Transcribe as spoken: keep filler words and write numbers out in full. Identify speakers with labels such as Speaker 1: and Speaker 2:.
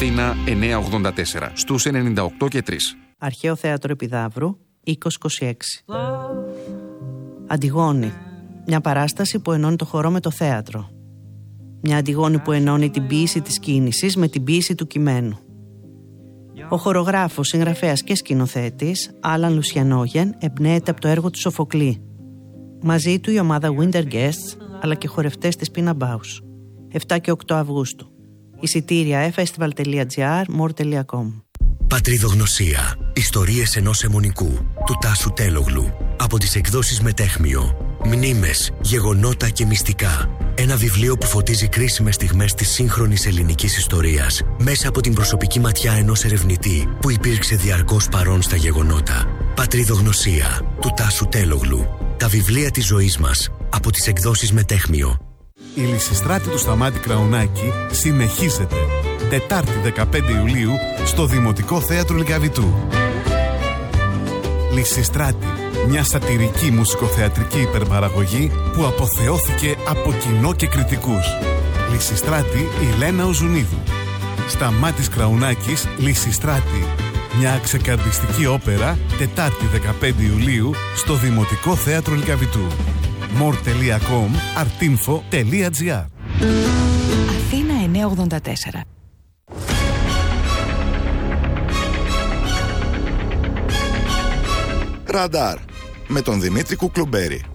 Speaker 1: Αθήνα εννιακόσια ογδόντα τέσσερα, στους ενενήντα οκτώ και τρία.
Speaker 2: Αρχαίο Θέατρο Επιδαύρου, είκοσι είκοσι έξι. Αντιγόνη. Μια παράσταση που ενώνει το χορό με το θέατρο. Μια Αντιγόνη που ενώνει την ποίηση της κίνησης με την ποίηση του κειμένου. Ο χορογράφος, συγγραφέας και σκηνοθέτης Άλαν Λουσιανόγεν εμπνέεται από το έργο του Σοφοκλή. Μαζί του η ομάδα Winter Guests αλλά και χορευτές της Pina Bausch. επτά και οκτώ Αυγούστου. Εισιτήρια e-festival τελεία gr, more τελεία com.
Speaker 3: Πατριδογνωσία. Ιστορίες ενός αιμονικού του Τάσου Τέλογλου. Από τις εκδόσεις Μετέχμιο. Μνήμες, γεγονότα και μυστικά. Ένα βιβλίο που φωτίζει κρίσιμες στιγμές της σύγχρονης ελληνικής ιστορίας μέσα από την προσωπική ματιά ενός ερευνητή που υπήρξε διαρκώς παρόν στα γεγονότα. Πατριδογνωσία του Τάσου Τέλογλου. Τα βιβλία της ζωής μας από τις εκδόσεις Μετέχμιο.
Speaker 4: Η Λυσιστράτη του Σταμάτη Κραουνάκη συνεχίζεται. Τετάρτη δεκαπέντε Ιουλίου στο Δημοτικό Θέατρο Λυκαβητού. Λυσιστράτη, μια σατιρική μουσικοθεατρική υπερπαραγωγή που αποθεώθηκε από κοινό και κριτικούς. Λυσιστράτη Ηλένα Οζουνίδου. Σταμάτης Κραουνάκης, Λυσιστράτη. Μια ξεκαρδιστική όπερα, Τετάρτη δεκαπέντε Ιουλίου στο Δημοτικό Θέατρο Λυκαβητού. more τελεία com, artinfo τελεία gr.
Speaker 5: Αθήνα εννιακόσια ογδόντα τέσσερα.
Speaker 6: Ραντάρ με τον Δημήτρη Κουκλουμπέρη.